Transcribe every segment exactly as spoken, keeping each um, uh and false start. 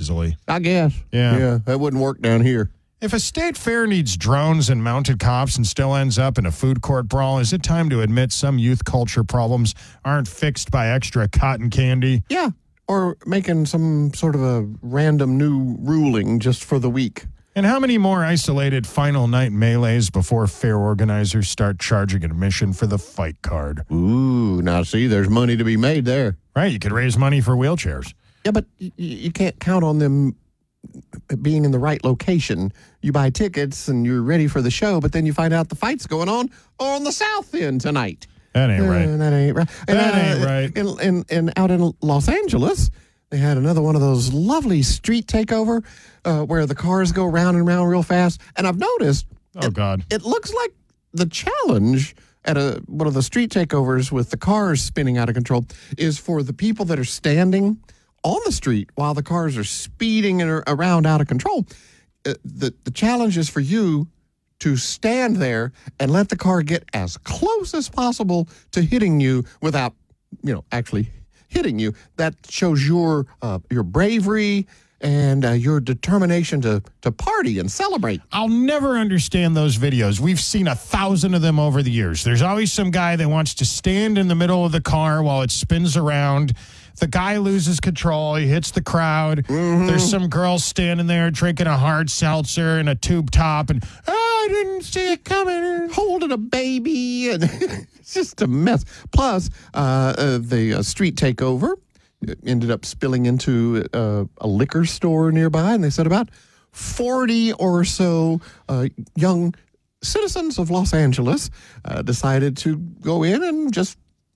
easily. I guess. Yeah. Yeah, that wouldn't work down here. If a state fair needs drones and mounted cops and still ends up in a food court brawl, is it time to admit some youth culture problems aren't fixed by extra cotton candy? Yeah, or making some sort of a random new ruling just for the week. And how many more isolated final night melees before fair organizers start charging admission for the fight card? Ooh, now see, there's money to be made there. Right, you could raise money for wheelchairs. Yeah, but y- you can't count on them being in the right location. You buy tickets and you're ready for the show, but then you find out the fight's going on on the south end tonight. That ain't right. Uh, that ain't right. And, That ain't uh, right. And, and, and out in Los Angeles, they had another one of those lovely street takeover uh, where the cars go round and round real fast. And I've noticed, Oh, it, God. it looks like the challenge at a one of the street takeovers with the cars spinning out of control is for the people that are standing on the street while the cars are speeding and around out of control. Uh, the, the challenge is for you to stand there and let the car get as close as possible to hitting you without, you know, actually hitting you. That shows your uh, your bravery and uh, your determination to, to party and celebrate. I'll never understand those videos. We've seen a thousand of them over the years. There's always some guy that wants to stand in the middle of the car while it spins around. The guy loses control. He hits the crowd. Mm-hmm. There's some girl standing there drinking a hard seltzer and a tube top. And, oh, I didn't see it coming. Holding a baby. And it's just a mess. Plus, uh, uh, the uh, street takeover ended up spilling into uh, a liquor store nearby. And they said about forty or so uh, young citizens of Los Angeles uh, decided to go in and just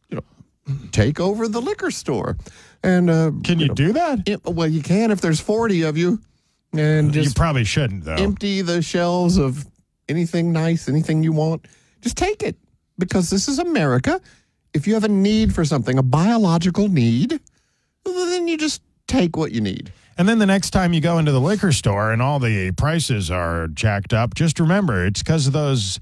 take over the liquor store. And uh, Can you, you know, do that? It, well, you can if there's forty of you. And You just probably shouldn't, though. empty the shelves of anything nice, anything you want. Just take it. Because this is America. If you have a need for something, a biological need, well, then you just take what you need. And then the next time you go into the liquor store and all the prices are jacked up, just remember it's because of those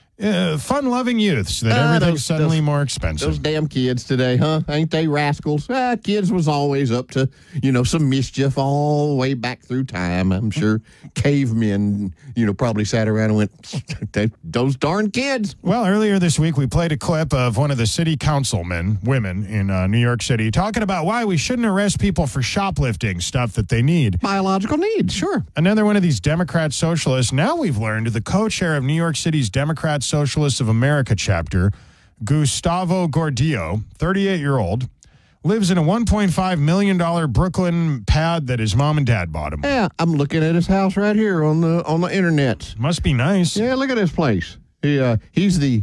uh, fun-loving youths that Ah, everything's those- suddenly those- more expensive. Those damn kids today, huh? Ain't they rascals? Ah, kids was always up to, you know, some mischief all the way back through time. I'm sure cavemen, you know, probably sat around and went, those darn kids. Well, earlier this week, we played a clip of one of the city councilmen, women in uh, New York City, talking about why we shouldn't arrest people for shoplifting stuff that they need. Biological need, sure. Another one of these Democrat socialists. Now we've learned the co-chair of New York City's Democrat Socialists of America chapter, Gustavo Gordillo, thirty-eight-year-old, lives in a one point five million dollars Brooklyn pad that his mom and dad bought him. Yeah, I'm looking at his house right here on the on the internet. Must be nice. Yeah, look at this place. He, uh, he's the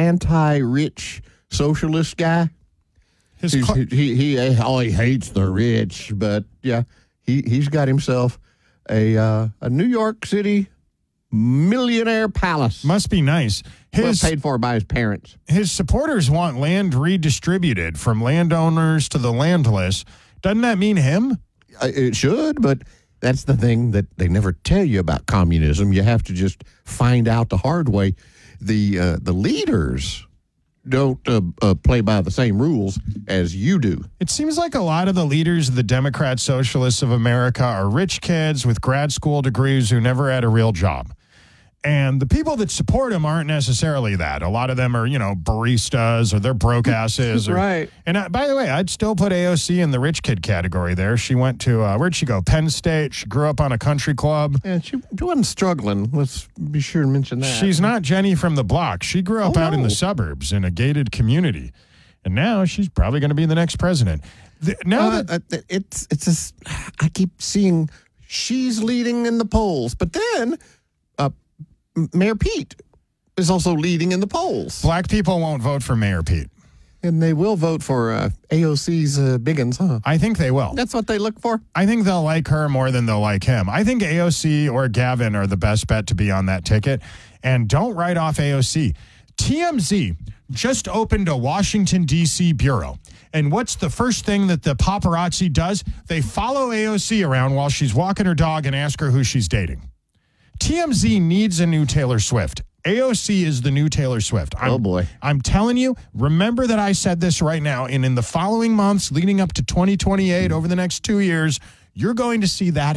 anti-rich socialist guy. His He's, cl- he, he, he, oh, he hates the rich, but yeah, he, he's got himself a uh, a New York City millionaire palace. must be nice. Well His paid for by his parents. his supporters want land redistributed from landowners to the landless. Doesn't that mean him? Uh, It should, but that's the thing that they never tell you about communism. You have to just find out the hard way. The uh, the leaders don't uh, uh, play by the same rules as you do. It seems like a lot of the leaders of the Democrat Socialists of America are rich kids with grad school degrees who never had a real job. And the people that support him aren't necessarily that. A lot of them are, you know, baristas or they're broke asses. Or, Right. And I, by the way, I'd still put A O C in the rich kid category there. She went to, uh, where'd she go? Penn State. She grew up on a country club. Yeah, she wasn't struggling. Let's be sure to mention that. She's not Jenny from the block. She grew up Oh, out in no. the suburbs in a gated community. And now she's probably going to be the next president. The, now Uh, that, uh, it's it's just, I keep seeing she's leading in the polls, but then uh, Mayor Pete is also leading in the polls, black people won't vote for Mayor Pete. and they will vote for uh, A O C's uh, Biggins, huh? I think they will. That's what they look for. I think they'll like her more than they'll like him. I think A O C or Gavin are the best bet to be on that ticket. And don't write off A O C. T M Z just opened a Washington, D C bureau. And what's the first thing that the paparazzi does? They follow A O C around while she's walking her dog and ask her who she's dating. T M Z needs a new Taylor Swift. A O C is the new Taylor Swift. I'm, Oh, boy. I'm telling you, remember that I said this right now. And in the following months leading up to twenty twenty-eight, over the next two years, you're going to see that